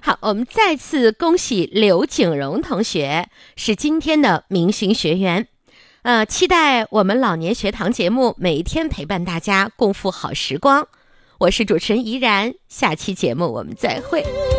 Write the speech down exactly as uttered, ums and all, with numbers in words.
好，我们再次恭喜刘景荣同学是今天的明星学员。呃，期待我们老年学堂节目每一天陪伴大家共赴好时光。我是主持人怡然，下期节目我们再会。